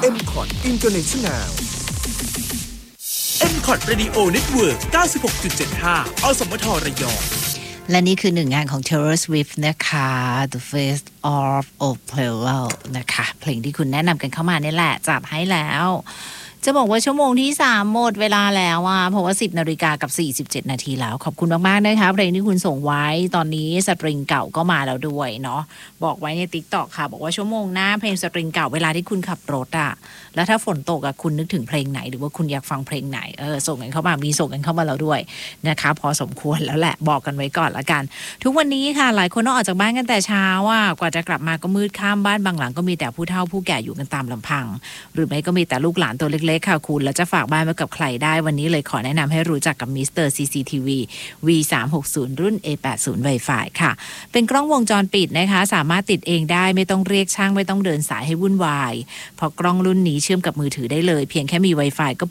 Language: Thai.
M Cot International M Cot Radio Network 96.75 อสมทระยองและนี่คือหนึ่งงานของ Taylor Swift นะคะ The Face of Opera นะคะเพลงที่คุณแนะนำกันเข้ามานี่แหละจัดให้แล้วจะบอกว่าชั่วโมงที่3หมดเวลาแล้วเพราะว่า 10:47 น.แล้วขอบคุณมากๆนะคะเพลงที่คุณส่งไว้ตอนนี้สตริงเก่าก็มาแล้วด้วยเนาะบอกไว้ใน TikTok ค่ะบอกว่าชั่วโมงหน้าเพลงสตริงเก่าเวลาที่คุณขับรถแล้วถ้าฝนตกคุณนึกถึงเพลงไหนหรือว่าคุณอยากฟังเพลงไหนส่งกันเข้ามามีส่งกันเข้ามาแล้วด้วยนะคะพอสมควรแล้วแหละบอกกันไว้ก่อนละกันทุกวันนี้ค่ะหลายคนต้องออกจากบ้านกันแต่เช้ากว่าจะกลับมาก็มืดค่ำบ้านบางหลังก็มีแต่ผู้เฒ่าผู้แก่อยู่กันตามลำพังหรือไม่ก็มีแต่ลูกหลานตัวเล็กค่ะคุณแล้วจะฝากบ้านไว้กับใครได้วันนี้เลยขอแนะนำให้รู้จักกับมิสเตอร์ CCTV V360 รุ่น A80 Wi-Fi ค่ะเป็นกล้องวงจรปิดนะคะสามารถติดเองได้ไม่ต้องเรียกช่างไม่ต้องเดินสายให้วุ่นวายเพราะกล้องรุ่นนี้เชื่อมกับมือถือได้เลยเพียงแค่มี Wi-Fi ก็